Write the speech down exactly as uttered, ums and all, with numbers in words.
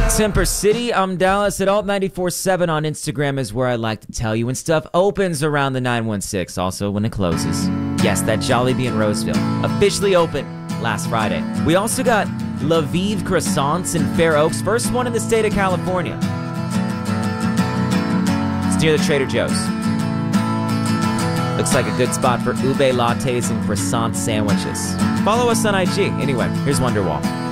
Temper City, I'm Dallas at Alt ninety-four point seven on Instagram is where I like to tell you when stuff opens around the nine one six, also when it closes. Yes, that Jollibee in Roseville, officially open last Friday. We also got La Vive Croissants in Fair Oaks, first one in the state of California. It's near the Trader Joe's. Looks like a good spot for ube lattes and croissant sandwiches. Follow us on I G. Anyway, here's Wonderwall.